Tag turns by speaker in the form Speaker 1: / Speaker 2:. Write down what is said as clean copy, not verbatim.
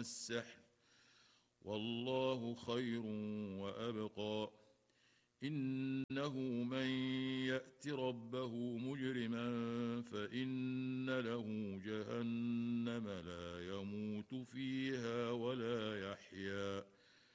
Speaker 1: السحر والله خير وأبقى إنه من يأت ربه مجرما فإن له جهنم لا يموت فيها